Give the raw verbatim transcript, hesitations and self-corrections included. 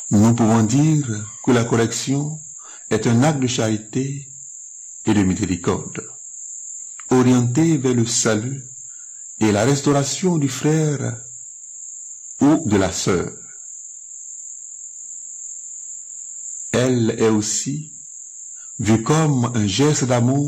Nous pouvons dire que la correction est un acte de charité et de miséricorde, orienté vers le salut et la restauration du frère ou de la sœur. Elle est aussi vue comme un geste d'amour